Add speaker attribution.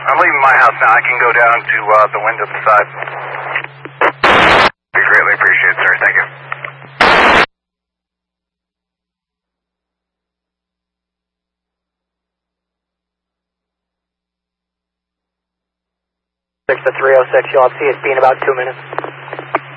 Speaker 1: I'm leaving my house now. I can go down to the window beside. Be greatly appreciated, sir. Thank you.
Speaker 2: To 306, you'll see it be in about 2 minutes.